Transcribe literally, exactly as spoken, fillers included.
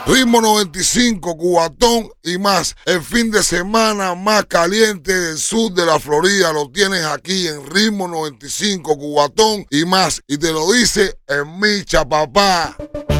Ritmo noventa y cinco, Cubatón y más. El fin de semana más caliente del sur de la Florida lo tienes aquí en Ritmo noventa y cinco, Cubatón y más. Y te lo dice el Micha, papá.